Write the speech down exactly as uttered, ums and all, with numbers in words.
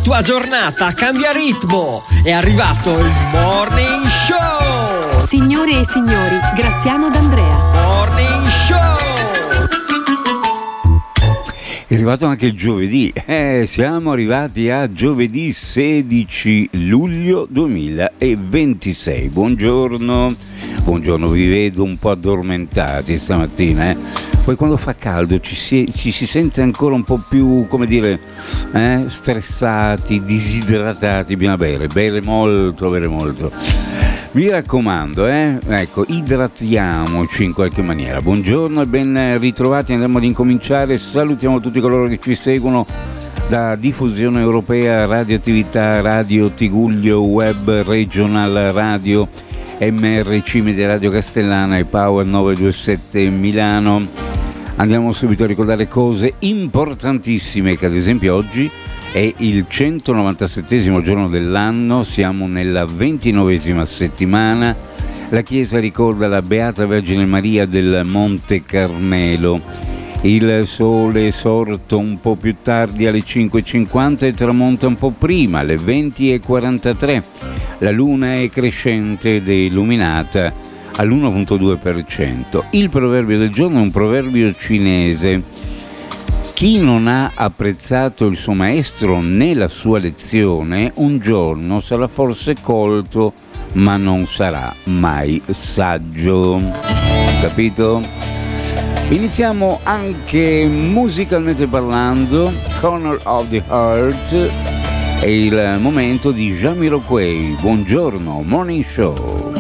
tua giornata cambia ritmo. È arrivato il Morning Show. Signore e signori, Graziano D'Andrea. Morning Show. È arrivato anche il giovedì, eh, siamo arrivati a giovedì sedici luglio duemilaventisei. Buongiorno, buongiorno, vi vedo un po' addormentati stamattina, eh. Poi quando fa caldo ci si, ci si sente ancora un po' più, come dire, eh, stressati, disidratati, bisogna bere, bere molto, bere molto. Vi raccomando, eh? Ecco, idratiamoci in qualche maniera. Buongiorno e ben ritrovati, andiamo ad incominciare. Salutiamo tutti coloro che ci seguono da Diffusione Europea, Radioattività, Radio Tigullio, Web Regional Radio, M R C Media Radio Castellana e Power novecentoventisette Milano. Andiamo subito a ricordare cose importantissime, che ad esempio oggi è il centonovantasettesimo giorno dell'anno, siamo nella ventinovesima settimana. La Chiesa ricorda la Beata Vergine Maria del Monte Carmelo. Il sole è sorto un po' più tardi alle cinque e cinquanta e tramonta un po' prima, alle venti e quarantatré. La luna è crescente ed è illuminata all'uno virgola due per cento. Il proverbio del giorno è un proverbio cinese. Chi non ha apprezzato il suo maestro né la sua lezione, un giorno sarà forse colto, ma non sarà mai saggio. Capito? Iniziamo anche musicalmente parlando. Corner of the Heart è il momento di Jamiroquai. Buongiorno, Morning Show.